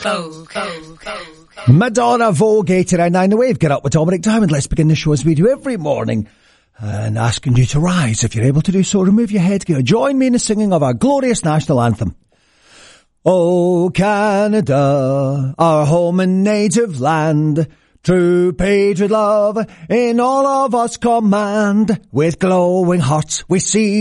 Madonna, Vogue, 89 The Wave. Get up with Dominic Diamond. Let's begin the show as we do every morning. And asking you to rise. If you're able to do so, remove your headgear. Join me in the singing of our glorious national anthem. Oh, Canada, our home and native land, true patriot love in all of us command. With glowing hearts we see